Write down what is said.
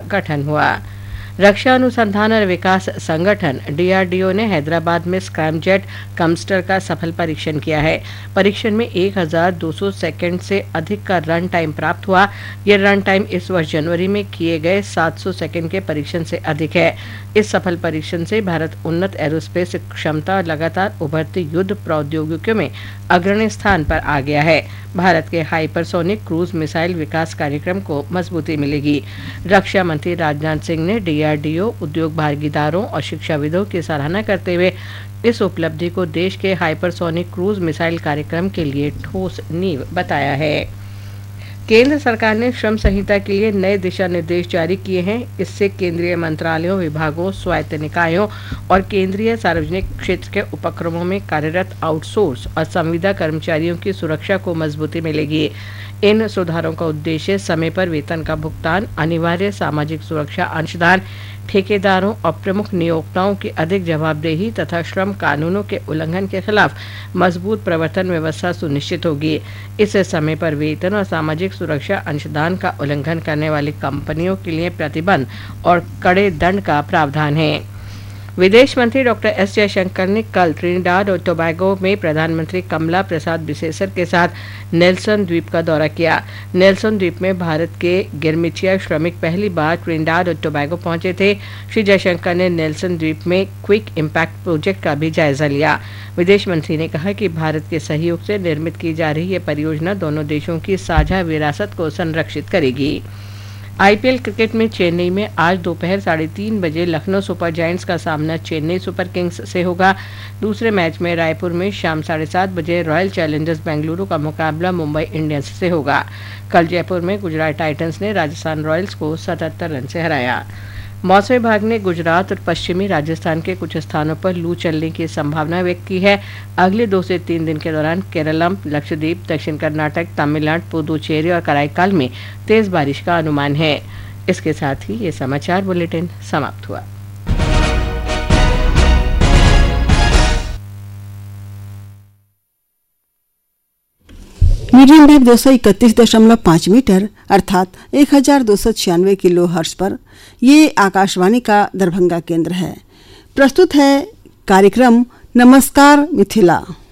गठन हुआ। रक्षा अनुसंधान और विकास संगठन DRDO ने हैदराबाद में स्क्रैमजेट कमस्टर का सफल परीक्षण किया है। परीक्षण में 1200 सेकंड से अधिक का रन टाइम प्राप्त हुआ। यह रन टाइम इस वर्ष जनवरी में किए गए 700 सेकंड के परीक्षण से अधिक है। इस सफल परीक्षण से भारत उन्नत एरोस्पेस क्षमता और लगातार उभरती युद्ध प्रौद्योगिकियों में अग्रणी स्थान पर आ गया है। भारत के हाइपरसोनिक क्रूज मिसाइल विकास कार्यक्रम को मजबूती मिलेगी। रक्षा मंत्री राजनाथ सिंह ने DRDO, उद्योग भागीदारों और शिक्षाविदों की सराहना करते हुए इस उपलब्धि को देश के हाइपरसोनिक क्रूज मिसाइल कार्यक्रम के लिए ठोस नींव बताया है। केंद्र सरकार ने श्रम संहिता के लिए नए दिशा निर्देश जारी किए हैं। इससे केंद्रीय मंत्रालयों, विभागों, स्वायत्त निकायों और केंद्रीय सार्वजनिक क्षेत्र के उपक्रमों में कार्यरत आउटसोर्स और संविदा कर्मचारियों की सुरक्षा को मजबूती मिलेगी। इन सुधारों का उद्देश्य समय पर वेतन का भुगतान, अनिवार्य सामाजिक सुरक्षा अंशदान, ठेकेदारों और प्रमुख नियोक्ताओं की अधिक जवाबदेही तथा श्रम कानूनों के उल्लंघन के खिलाफ मजबूत प्रवर्तन व्यवस्था सुनिश्चित होगी। इससे समय पर वेतन और सामाजिक सुरक्षा अंशदान का उल्लंघन करने वाली कंपनियों के लिए प्रतिबंध और कड़े दंड का प्रावधान है। विदेश मंत्री डॉक्टर एस जयशंकर ने कल ट्रिनिडाद और टोबैगो में प्रधानमंत्री कमला प्रसाद बिसेसर के साथ नेल्सन द्वीप का दौरा किया। नेल्सन द्वीप में भारत के गिरमिटिया श्रमिक पहली बार ट्रिनिडाद और टोबैगो पहुंचे थे। श्री जयशंकर ने नेल्सन द्वीप में क्विक इम्पैक्ट प्रोजेक्ट का भी जायजा लिया। विदेश मंत्री ने कहा कि भारत के सहयोग से निर्मित की जा रही ये परियोजना दोनों देशों की साझा विरासत को संरक्षित करेगी। IPL क्रिकेट में चेन्नई में आज दोपहर 3:30 बजे लखनऊ सुपर जायंट्स का सामना चेन्नई सुपर किंग्स से होगा। दूसरे मैच में रायपुर में शाम 7:30 बजे रॉयल चैलेंजर्स बेंगलुरु का मुकाबला मुंबई इंडियंस से होगा। कल जयपुर में गुजरात टाइटंस ने राजस्थान रॉयल्स को 77 रन से हराया। मौसम विभाग ने गुजरात और पश्चिमी राजस्थान के कुछ स्थानों पर लू चलने की संभावना व्यक्त की है। अगले 2 से 3 दिन के दौरान केरलम, लक्षद्वीप, दक्षिण कर्नाटक, तमिलनाडु, पुदुचेरी और कराईकाल में तेज बारिश का अनुमान है। इसके साथ ही ये समाचार बुलेटिन समाप्त हुआ। मीडियम वेव 231.5 मीटर अर्थात 1296 किलो हर्ट्ज पर ये आकाशवाणी का दरभंगा केंद्र है। प्रस्तुत है कार्यक्रम नमस्कार मिथिला।